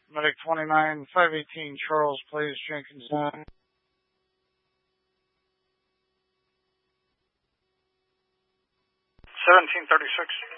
Medic 29, 518 Charles Place, Jenkins 9. 1736.